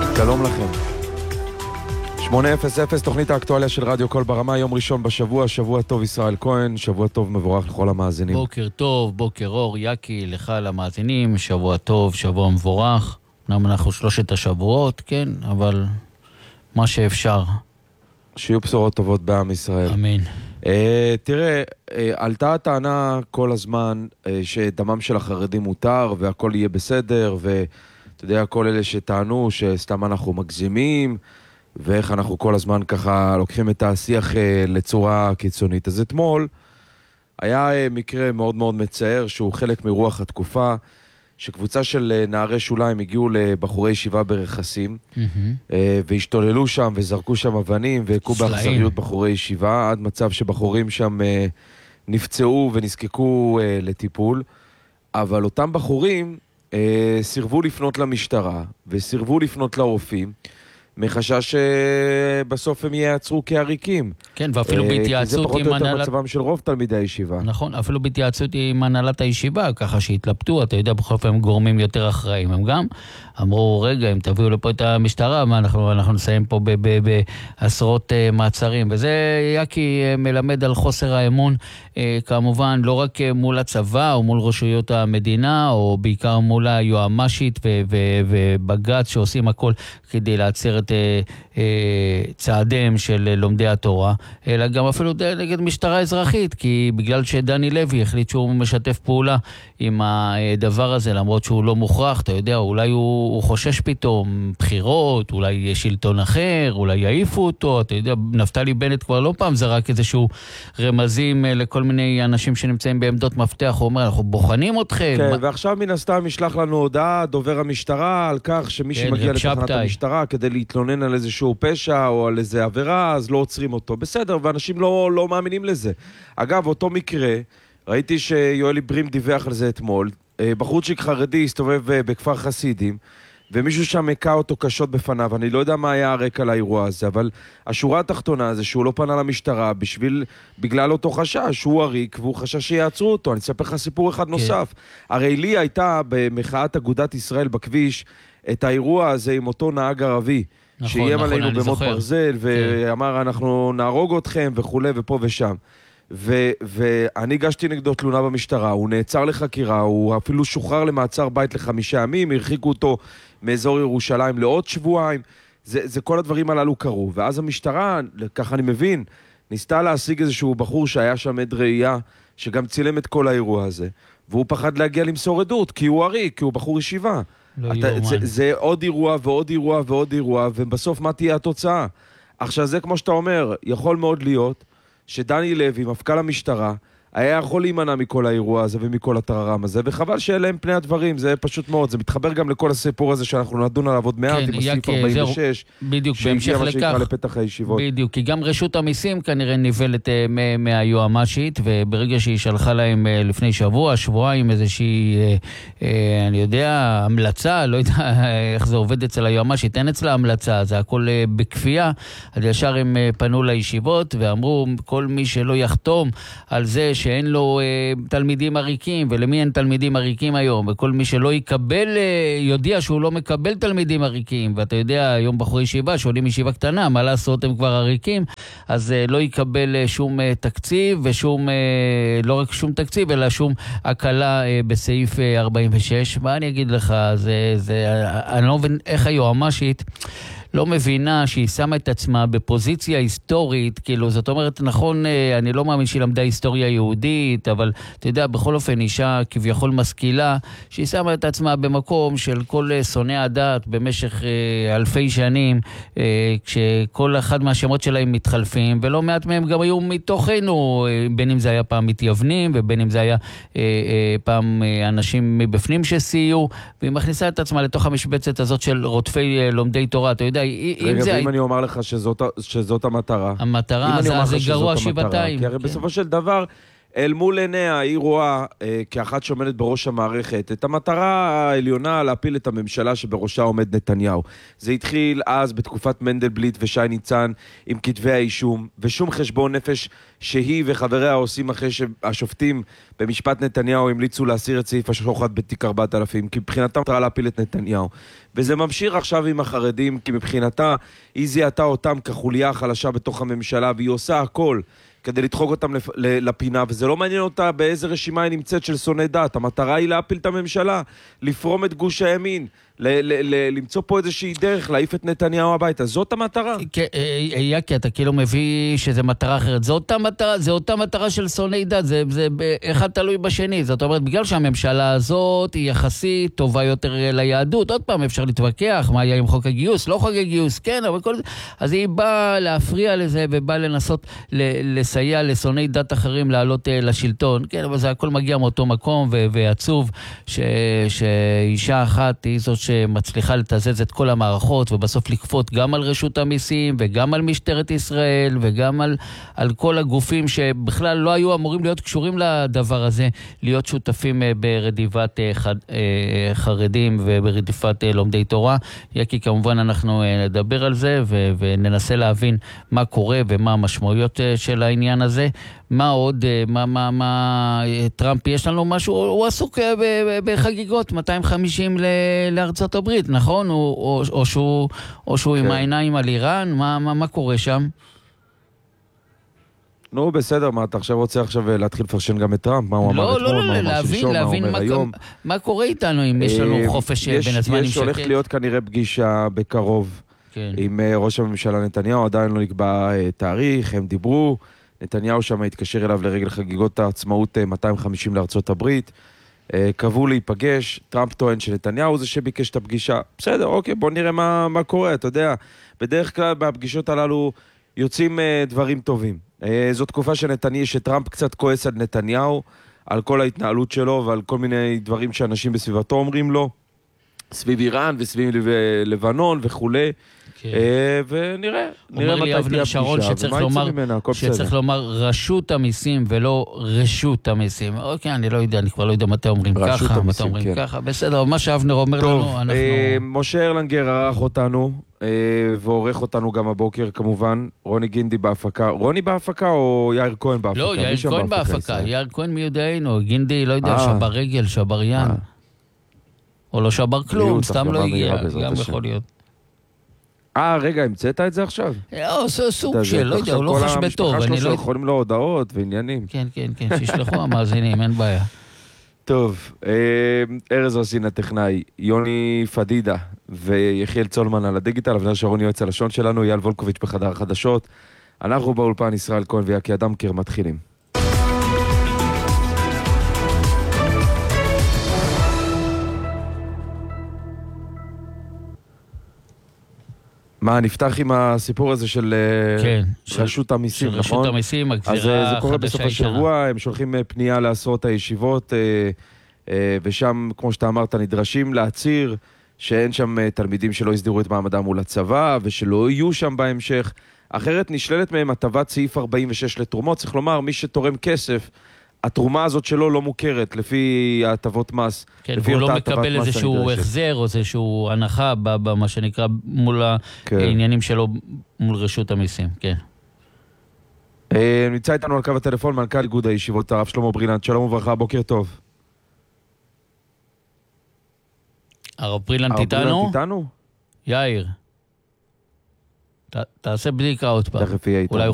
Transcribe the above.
שלום לכם. 8:00, תוכנית האקטואליה של רדיו קול ברמה, יום ראשון בשבוע, שבוע טוב ישראל כהן, שבוע טוב מבורך לכל המאזינים. בוקר טוב, בוקר אור, יקי, לך למאזינים, שבוע טוב, שבוע מבורך. אנחנו 3 השבועות, כן, אבל מה שאפשר. שיהיו בשורות טובות בעם ישראל. אמן. תראה, עלתה הטענה כל הזמן שדמם של החרדים מותר והכל יהיה בסדר, ואתה יודע, כל אלה שטענו שסתם אנחנו מגזימים, ואיך אנחנו כל הזמן ככה לוקחים את השיח לצורה קיצונית. אז אתמול היה מקרה מאוד מאוד מצער, שהוא חלק מרוח התקופה, שקבוצה של נערי שוליים הגיעו לבחורי ישיבה ברכסים, והשתוללו שם וזרקו שם אבנים, והכו באכזריות בחורי ישיבה, עד מצב שבחורים שם נפצעו ונזקקו לטיפול. אבל אותם בחורים סירבו לפנות למשטרה, וסירבו לפנות לרופאים, מחשש שבסוף הם ייעצרו כעריקים. כן, ואפילו בהתייעצות עם הנהלת... זה פחות או יותר מצבם של רוב תלמידי הישיבה. נכון, אפילו בהתייעצות עם הנהלת הישיבה, ככה שהתלבטו, אתה יודע, בכל פעם גורמים יותר אחראים. הם גם אמרו, רגע, אם תביאו לפה את המשטרה, אנחנו נסיים פה בעשרות מעצרים. וזה יקי מלמד על חוסר האמון, כמובן, לא רק מול הצבא או מול רשויות המדינה, או בעיקר מול היועמ"שית ובג"ץ שעושים הכל כדי לעצר את צעדיהם של לומדי התורה, אלא גם אפילו נגד משטרה אזרחית, כי בגלל שדני לוי החליט שהוא משתף פעולה עם הדבר הזה, למרות שהוא לא מוכרח, אתה יודע, אולי הוא חושש פתאום בחירות, אולי שלטון אחר, אולי יעיפו אותו, אתה יודע, נפתלי בנט כבר לא פעם זרק איזשהו רמזים לכל מיני אנשים שנמצאים בעמדות מפתח, הוא אומר, אנחנו בוחנים אתכם. כן, ועכשיו מן הסתם ישלח לנו הודעה, דובר המשטרה, על כך שמי שמגיע לתחנת המשטרה כדי להתלונן על איזשהו פשע או על איזו עבירה, אז לא עוצרים אותו. בסדר, ואנשים לא מאמינים לזה. אגב, אותו מקרה, ראיתי שיואלי ברים דיווח על זה אתמול, בחורצ'יק חרדי הסתובב בכפר חסידים, ומישהו שם הקע אותו קשות בפניו. אני לא יודע מה היה הרקע לאירוע הזה, אבל השורה התחתונה זה שהוא לא פנה למשטרה בגלל אותו חשש, הוא עריק והוא חשש שיעצרו אותו. אני אספר לך סיפור אחד נוסף. הרי לי הייתה במחאת אגודת ישראל בכביש את האירוע הזה עם אותו נהג ערבי, שאיים עלינו במות ברזל, ואמר אנחנו נהרוג אתכם וכו' ופה ושם. ואני הגשתי נגדו תלונה במשטרה, הוא נעצר לחקירה, הוא אפילו שוחרר למעצר בית ל5 ימים, הרחיקו אותו מאזור ירושלים לעוד שבועיים, זה כל הדברים הללו קרו, ואז המשטרה, ככה אני מבין, ניסתה להשיג איזשהו בחור שהיה שם עד ראייה, שגם צילם את כל האירוע הזה, והוא פחד להגיע למסור עדות, כי הוא עריק, כי הוא בחור ישיבה. זה עוד אירוע ועוד אירוע ועוד אירוע, ובסוף מה תהיה התוצאה? עכשיו זה כמו שאתה אומר, יכול מאוד להיות שדני לוי, מפכ"ל המשטרה, היה יכול להימנע מכל האירוע הזה ומכל הטררם הזה, וחבל שאלה הם פני הדברים, זה פשוט מאוד, זה מתחבר גם לכל הסיפור הזה שאנחנו נדון עליו עוד מעט, עם הסעיף 46, בדיוק, בהמשך לכך, לפתח הישיבות. בדיוק, כי גם רשות המיסים כנראה ניבלת מהיועמ"שית, וברגע שהיא שלחה להם לפני שבועיים איזושהי, אני יודע, המלצה, לא יודע איך זה עובד אצל היועמ"שית, אין אצלה המלצה, זה הכל בכפייה, אז ישר הם פנו לישיבות, ואמרו, כל מי שלא יחתום על זה שאין לו תלמידים עריקים, ולמי אין תלמידים עריקים היום, וכל מי שלא יקבל, יודיע שהוא לא מקבל תלמידים עריקים, ואתה יודע, היום בחורי ישיבה, שעולים ישיבה קטנה, מה לעשות, הם כבר עריקים, אז לא יקבל שום תקציב, ושום, לא רק שום תקציב, אלא שום הקלה בסעיף 46. מה אני אגיד לך, אני לא מבין איך היועמ"שית לא מבינה שהיא שמה את עצמה בפוזיציה היסטורית, כאילו, זאת אומרת, נכון, אני לא מאמין שהיא למדה היסטוריה יהודית, אבל אתה יודע, בכל אופן, אישה כביכול משכילה, שהיא שמה את עצמה במקום של כל שונאי הדת במשך אלפי שנים, כשכל אחד מהשמות שלהם מתחלפים, ולא מעט מהם גם היו מתוכנו, בין אם זה היה פעם מתייוונים, ובין אם זה היה פעם אנשים מבפנים שסייעו, והיא מכניסה את עצמה לתוך המשבצת הזאת של רודפי לומדי תורה, אתה יודע, אם אני אומר לך שזאת המטרה. המטרה, זה גרוע שבעתיים. כי הרי בסופו של דבר, אל מול עיניה היא רואה, כאחת שעומדת בראש המערכת, את המטרה העליונה להפיל את הממשלה שבראשה עומד נתניהו. זה התחיל אז בתקופת מנדלבליט ושי ניצן עם כתבי האישום, ושום חשבון נפש שהיא וחבריה עושים אחרי שהשופטים במשפט נתניהו המליצו להסיר את סעיף השוחד בתיק 4000, כי מבחינתה מטרה להפיל את נתניהו. וזה ממשיך עכשיו עם החרדים, כי מבחינתה היא זיהתה אותם כחוליה חלשה בתוך הממשלה, והיא עושה הכל כדי לדחוק אותם לפינה, וזה לא מעניין אותה באיזה רשימה היא נמצאת של שונאי דת. המטרה היא להפיל את הממשלה, לפרום את גוש הימין, למצוא פה איזושהי דרך, להעיף את נתניהו הביתה. זאת המטרה. יקי, אתה כאילו מביא שזה מטרה אחרת. זו אותה מטרה של שונאי דת, זה אחד תלוי בשני. זאת אומרת, בגלל שהממשלה הזאת היא יחסית טובה יותר ליהדות, עוד פעם אפשר להתווכח, מה היה עם חוק הגיוס, לא חוק הגיוס, כן, אבל כל זה. אז היא באה להפריע לזה, ובאה לנסות לסייע לשונאי דת אחרים לעלות לשלטון. כן, אבל זה הכל מגיע מאותו מקום, ועצוב שאישה אחת היא זאת שמצליחה לתזז את כל המערכות, ובסוף לקפות גם על רשות המיסים, וגם על משטרת ישראל, וגם על כל הגופים שבכלל לא היו אמורים להיות קשורים לדבר הזה, להיות שותפים ברדיפת חרדים וברדיפת לומדי תורה. יקי, כמובן אנחנו נדבר על זה, וננסה להבין מה קורה ומה המשמעויות של העניין הזה. מה עוד, טראמפ יש לנו משהו, הוא עסוק בחגיגות 250 לארצות הברית, נכון? או שהוא עם העיניים על איראן? מה קורה שם? נו, בסדר, מה אתה רוצה להתחיל לפרשן גם את טראמפ? מה הוא אמר אתמול, מה הוא אמר שלשום, מה הוא אומר היום? מה קורה איתנו אם יש לנו חופש בין הזמנים שקט? יש הולך להיות כנראה פגישה בקרוב עם ראש הממשלה נתניהו, עדיין לא נקבע תאריך, הם דיברו, נתניהו שם התקשר אליו לרגל חגיגות העצמאות 250 לארצות הברית, קבעו להיפגש, טראמפ טוען שנתניהו זה שביקש את הפגישה. בסדר, אוקיי, בוא נראה מה קורה, אתה יודע, בדרך כלל בפגישות הללו יוצאים דברים טובים. זו תקופה שטראמפ קצת כועס על נתניהו, על כל ההתנהלות שלו ועל כל מיני דברים שאנשים בסביבתו אומרים לו, סביב איראן וסביב לבנון וכולי. ונראה מתי תהיה הפגישה שצריך לומר רשות המיסים ולא רשות המיסים. אוקיי, אני לא יודע, אני כבר לא יודע מתי אומרים ככה, מתי אומרים ככה. בסדר, מה שאבנר אומר לנו, אנחנו... משה ארלנגר ערך אותנו ועורך אותנו גם הבוקר כמובן, רוני גינדי בהפקה. רוני בהפקה או יאיר כהן בהפקה? לא, יאיר כהן בהפקה, יאיר כהן מי יודענו, גינדי לא יודע, שבר רגל, שבר ין או לא שבר כלום, סתם לא הגיע, גם יכול להיות. רגע, המצאת את זה עכשיו? סוג של, לא יודע, הוא לא חש בטוב. המשפחה שלו יכולים לו הודעות ועניינים. כן, שישלחו המאזינים, אין בעיה. טוב, ארז רסין הטכנאי, יוני פדידה ויחיאל צולמן על הדיגיטל, אבנר שרון יועץ הלשון שלנו, אייל וולקוביץ' בחדר החדשות. אנחנו באולפן ישראל כהן ויקי אדמקר מתחילים. מה, נפתח עם הסיפור הזה של רשות המיסים, נכון? רשות המיסים, הגזירה החדשה. אז זה קורה בסוף השבוע, הם שולחים פנייה לעשרות הישיבות, ושם, כמו שאתה אמרת, נדרשים להצהיר שאין שם תלמידים שלא הסדירו את מעמדם מול הצבא, ושלא יהיו שם בהמשך. אחרת נשללת מהם הטבת סעיף 46 לתרומות. צריך לומר, מי שתורם כסף, התרומה הזאת שלו לא מוכרת לפי הטבות מס. כן, והוא לא מקבל איזשהו החזר או איזשהו הנחה במה שנקרא מול העניינים שלו מול רשות המיסים, כן. נמצא איתנו על קו הטלפון מנכ"ל איגוד הישיבות הרב שלמה ברילנט. שלום וברכה, בוקר טוב. הרב ברילנט איתנו? יאיר. תעשה בדיקה עוד פעם. תכף יהיה איתנו.